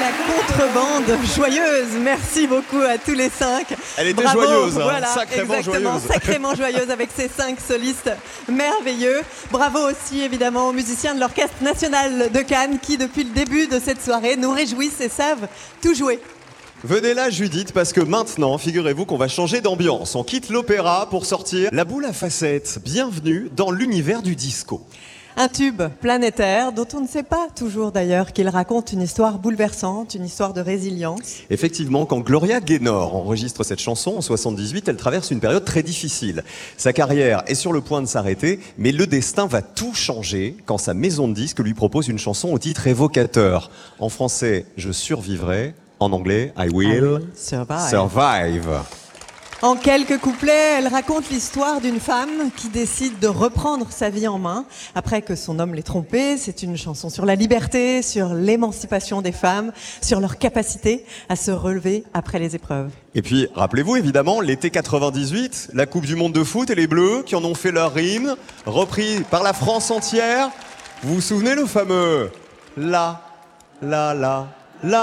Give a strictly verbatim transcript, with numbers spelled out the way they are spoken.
contrebande joyeuse. Merci beaucoup à tous les cinq. Elle était Bravo. joyeuse, hein. Voilà, Sacrément exactement, joyeuse. Sacrément joyeuse avec ces cinq solistes merveilleux. Bravo aussi évidemment aux musiciens de l'Orchestre National de Cannes qui, depuis le début de cette soirée, nous réjouissent et savent tout jouer. Venez là, Judith, parce que maintenant, figurez-vous qu'on va changer d'ambiance. On quitte l'opéra pour sortir la boule à facettes. Bienvenue dans l'univers du disco. Un tube planétaire dont on ne sait pas toujours d'ailleurs qu'il raconte une histoire bouleversante, une histoire de résilience. Effectivement, quand Gloria Gaynor enregistre cette chanson en soixante-dix-huit, elle traverse une période très difficile. Sa carrière est sur le point de s'arrêter, mais le destin va tout changer quand sa maison de disques lui propose une chanson au titre évocateur. En français, Je survivrai. En anglais, I will, I will survive. survive. En quelques couplets, elle raconte l'histoire d'une femme qui décide de reprendre sa vie en main après que son homme l'ait trompée. C'est une chanson sur la liberté, sur l'émancipation des femmes, sur leur capacité à se relever après les épreuves. Et puis, rappelez-vous évidemment, l'été quatre-vingt-dix-huit, la Coupe du Monde de foot et les Bleus qui en ont fait leur hymne, repris par la France entière. Vous vous souvenez le fameux « La, la, la, la ».